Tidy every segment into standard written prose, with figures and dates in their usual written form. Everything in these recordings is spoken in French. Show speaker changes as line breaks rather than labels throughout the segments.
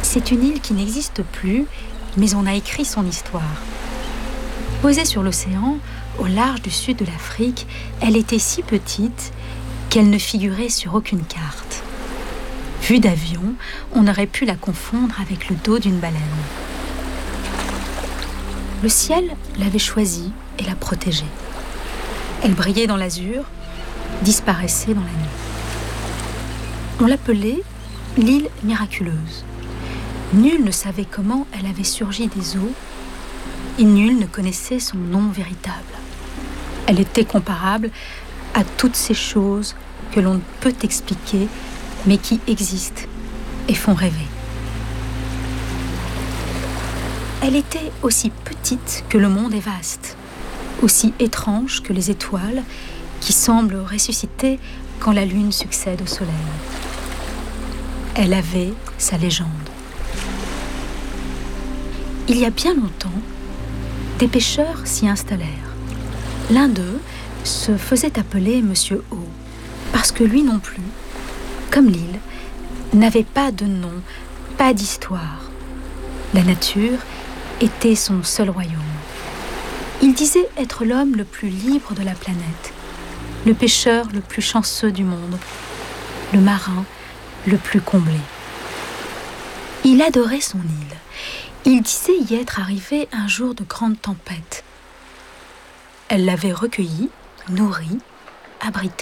C'est une île qui n'existe plus, mais on a écrit son histoire. Posée sur l'océan, au large du sud de l'Afrique, elle était si petite qu'elle ne figurait sur aucune carte. Vue d'avion, on aurait pu la confondre avec le dos d'une baleine. Le ciel l'avait choisie et la protégeait. Elle brillait dans l'azur, disparaissait dans la nuit. On l'appelait l'île miraculeuse. Nul ne savait comment elle avait surgi des eaux et nul ne connaissait son nom véritable. Elle était comparable à toutes ces choses que l'on ne peut expliquer, mais qui existent et font rêver. Elle était aussi petite que le monde est vaste, aussi étrange que les étoiles qui semblent ressusciter quand la lune succède au soleil. Elle avait sa légende. Il y a bien longtemps, des pêcheurs s'y installèrent. L'un d'eux se faisait appeler Monsieur O, parce que lui non plus, comme l'île, n'avait pas de nom, pas d'histoire. La nature était son seul royaume. Il disait être l'homme le plus libre de la planète, le pêcheur le plus chanceux du monde, le marin le plus comblé. Il adorait son île. Il disait y être arrivé un jour de grande tempête. Elle l'avait recueilli, nourri, abrité.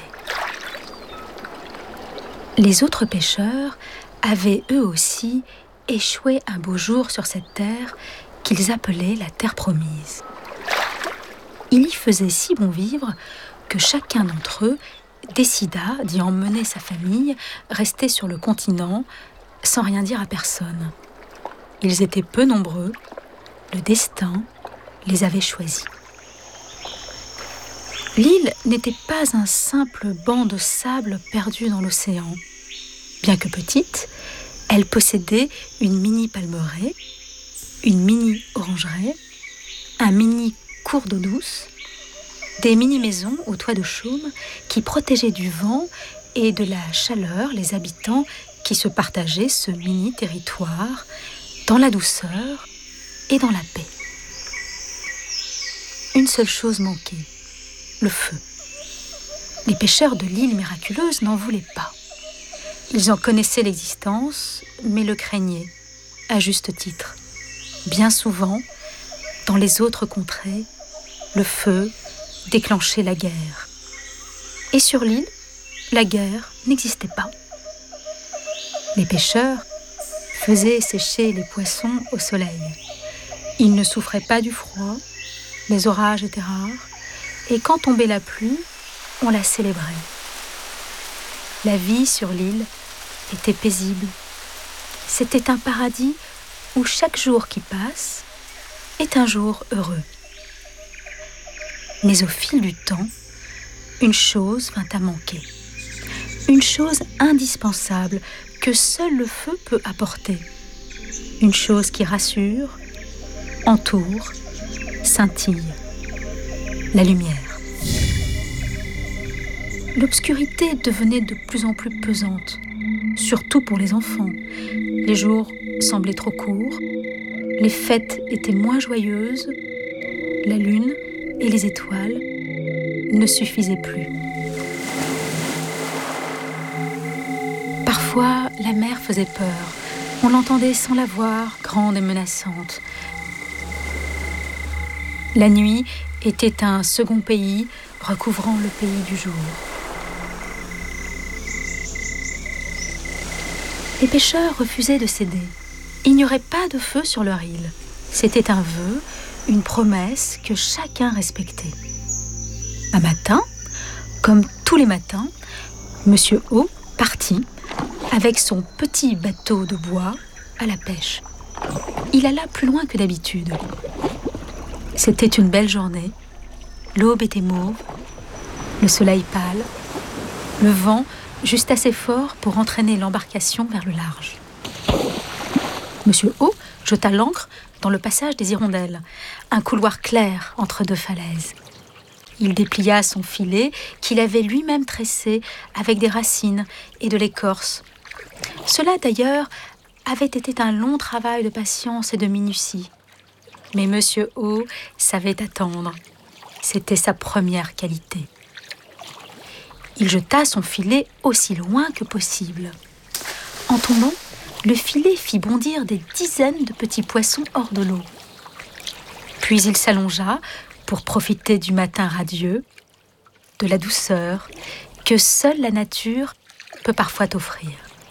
Les autres pêcheurs avaient eux aussi échoué un beau jour sur cette terre qu'ils appelaient la terre promise. Il y faisait si bon vivre que chacun d'entre eux décida d'y emmener sa famille, rester sur le continent sans rien dire à personne. Ils étaient peu nombreux, le destin les avait choisis. L'île n'était pas un simple banc de sable perdu dans l'océan. Bien que petite, elle possédait une mini palmeraie, une mini orangeraie, un mini cours d'eau douce, des mini-maisons au toit de chaume qui protégeaient du vent et de la chaleur les habitants qui se partageaient ce mini-territoire dans la douceur et dans la paix. Une seule chose manquait, le feu. Les pêcheurs de l'île miraculeuse n'en voulaient pas. Ils en connaissaient l'existence, mais le craignaient, à juste titre. Bien souvent, dans les autres contrées, le feu déclenchait la guerre. Et sur l'île, la guerre n'existait pas. Les pêcheurs faisaient sécher les poissons au soleil. Ils ne souffraient pas du froid, les orages étaient rares, et quand tombait la pluie, on la célébrait. La vie sur l'île était paisible. C'était un paradis où chaque jour qui passe est un jour heureux. Mais au fil du temps, une chose vint à manquer. Une chose indispensable que seul le feu peut apporter. Une chose qui rassure, entoure, scintille. La lumière. L'obscurité devenait de plus en plus pesante, surtout pour les enfants. Les jours semblaient trop courts, les fêtes étaient moins joyeuses, la lune et les étoiles ne suffisaient plus. Parfois, la mer faisait peur. On l'entendait sans la voir, grande et menaçante. La nuit était un second pays recouvrant le pays du jour. Les pêcheurs refusaient de céder. Il n'y aurait pas de feu sur leur île. C'était un vœu, une promesse que chacun respectait. Un matin, comme tous les matins, Monsieur O partit avec son petit bateau de bois à la pêche. Il alla plus loin que d'habitude. C'était une belle journée. L'aube était mauve, le soleil pâle, le vent juste assez fort pour entraîner l'embarcation vers le large. Monsieur O jeta l'ancre dans le passage des Hirondelles, un couloir clair entre deux falaises. Il déplia son filet qu'il avait lui-même tressé avec des racines et de l'écorce. Cela d'ailleurs avait été un long travail de patience et de minutie. Mais Monsieur O savait attendre. C'était sa première qualité. Il jeta son filet aussi loin que possible. En tombant, le filet fit bondir des dizaines de petits poissons hors de l'eau. Puis il s'allongea pour profiter du matin radieux, de la douceur que seule la nature peut parfois t'offrir.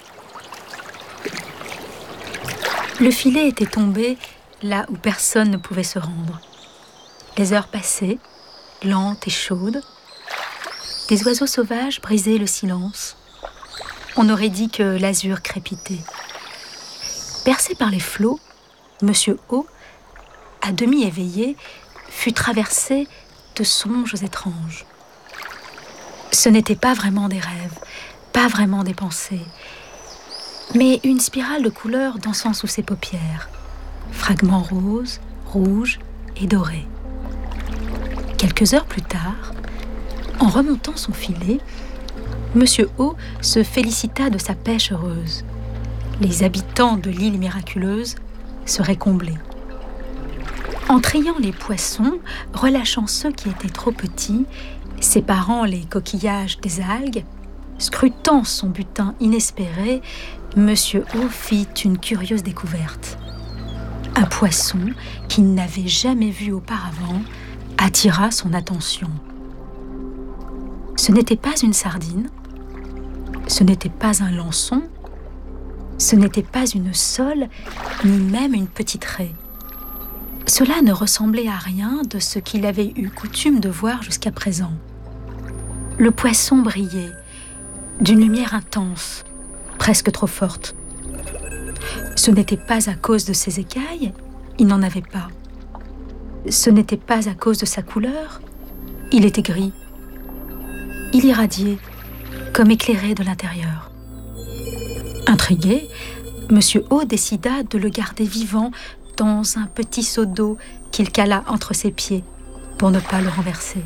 Le filet était tombé là où personne ne pouvait se rendre. Les heures passaient, lentes et chaudes. Des oiseaux sauvages brisaient le silence. On aurait dit que l'azur crépitait. Bercé par les flots, Monsieur O, à demi éveillé, fut traversé de songes étranges. Ce n'étaient pas vraiment des rêves, pas vraiment des pensées, mais une spirale de couleurs dansant sous ses paupières, fragments roses, rouges et dorés. Quelques heures plus tard, en remontant son filet, Monsieur O se félicita de sa pêche heureuse. Les habitants de l'île miraculeuse seraient comblés. En triant les poissons, relâchant ceux qui étaient trop petits, séparant les coquillages des algues, scrutant son butin inespéré, Monsieur O fit une curieuse découverte. Un poisson qu'il n'avait jamais vu auparavant attira son attention. Ce n'était pas une sardine, ce n'était pas un lançon, ce n'était pas une sole, ni même une petite raie. Cela ne ressemblait à rien de ce qu'il avait eu coutume de voir jusqu'à présent. Le poisson brillait, d'une lumière intense, presque trop forte. Ce n'était pas à cause de ses écailles, il n'en avait pas. Ce n'était pas à cause de sa couleur, il était gris. Il irradiait, comme éclairé de l'intérieur. Intrigué, Monsieur O décida de le garder vivant dans un petit seau d'eau qu'il cala entre ses pieds pour ne pas le renverser.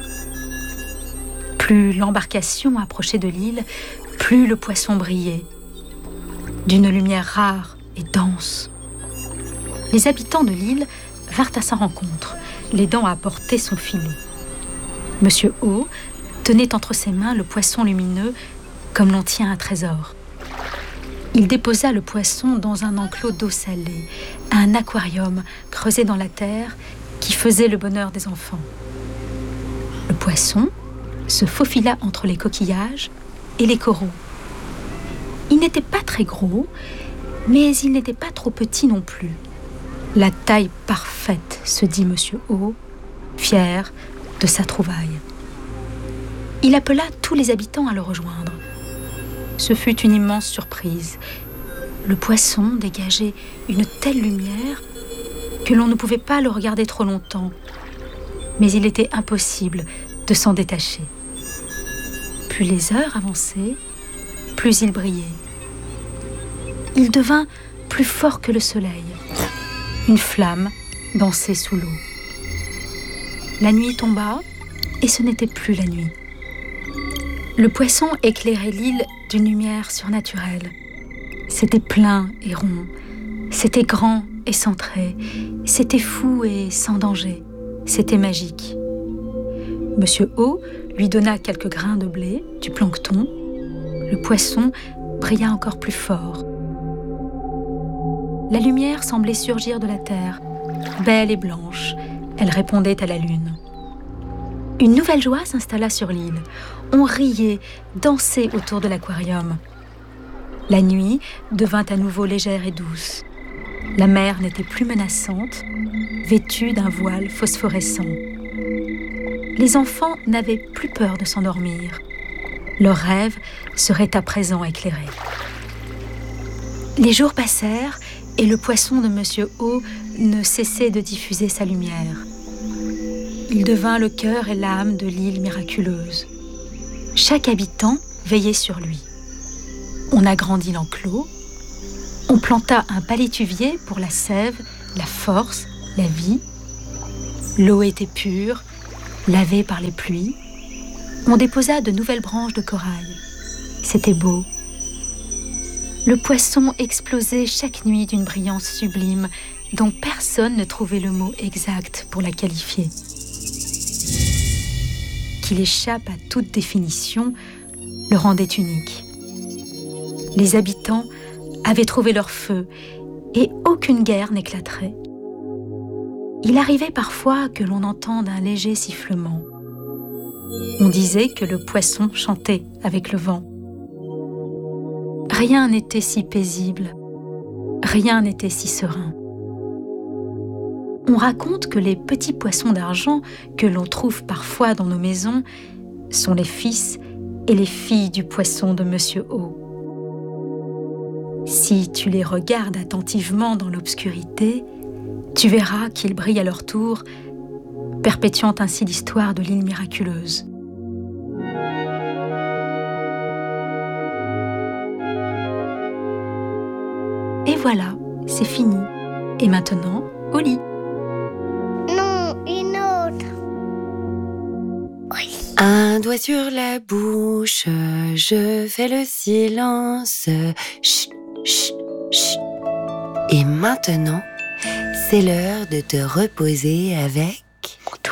Plus l'embarcation approchait de l'île, plus le poisson brillait, d'une lumière rare et dense. Les habitants de l'île vinrent à sa rencontre, l'aidant à porter son filet. Monsieur O tenait entre ses mains le poisson lumineux comme l'on tient un trésor. Il déposa le poisson dans un enclos d'eau salée, un aquarium creusé dans la terre qui faisait le bonheur des enfants. Le poisson se faufila entre les coquillages et les coraux. Il n'était pas très gros, mais il n'était pas trop petit non plus. La taille parfaite, se dit Monsieur O, fier de sa trouvaille. Il appela tous les habitants à le rejoindre. Ce fut une immense surprise. Le poisson dégageait une telle lumière que l'on ne pouvait pas le regarder trop longtemps. Mais il était impossible de s'en détacher. Plus les heures avançaient, plus il brillait. Il devint plus fort que le soleil. Une flamme dansait sous l'eau. La nuit tomba et ce n'était plus la nuit. Le poisson éclairait l'île d'une lumière surnaturelle. C'était plein et rond, c'était grand et centré, c'était fou et sans danger, c'était magique. Monsieur O lui donna quelques grains de blé, du plancton. Le poisson brilla encore plus fort. La lumière semblait surgir de la terre, belle et blanche. Elle répondait à la lune. Une nouvelle joie s'installa sur l'île. On riait, dansait autour de l'aquarium. La nuit devint à nouveau légère et douce. La mer n'était plus menaçante, vêtue d'un voile phosphorescent. Les enfants n'avaient plus peur de s'endormir. Leurs rêves seraient à présent éclairés. Les jours passèrent et le poisson de Monsieur O ne cessait de diffuser sa lumière. Il devint le cœur et l'âme de l'île miraculeuse. Chaque habitant veillait sur lui. On agrandit l'enclos, on planta un palétuvier pour la sève, la force, la vie. L'eau était pure, lavée par les pluies. On déposa de nouvelles branches de corail. C'était beau. Le poisson explosait chaque nuit d'une brillance sublime dont personne ne trouvait le mot exact pour la qualifier. Qu'il échappe à toute définition le rendait unique. Les habitants avaient trouvé leur feu et aucune guerre n'éclaterait. Il arrivait parfois que l'on entende un léger sifflement. On disait que le poisson chantait avec le vent. Rien n'était si paisible, rien n'était si serein. On raconte que les petits poissons d'argent que l'on trouve parfois dans nos maisons sont les fils et les filles du poisson de Monsieur O. Si tu les regardes attentivement dans l'obscurité, tu verras qu'ils brillent à leur tour, perpétuant ainsi l'histoire de l'île miraculeuse. Et voilà, c'est fini. Et maintenant, au lit.
Non, une autre. Oui.
Un doigt sur la bouche, je fais le silence. Chut, chut, chut. Et maintenant, c'est l'heure de te reposer avec